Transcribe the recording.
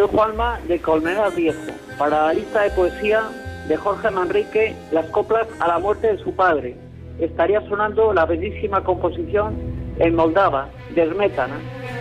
Soy Juanma de Colmenar Viejo. Para la lista de poesía de Jorge Manrique, Las coplas a la muerte de su padre. Estaría sonando la bellísima composición El Moldava, de Smetana.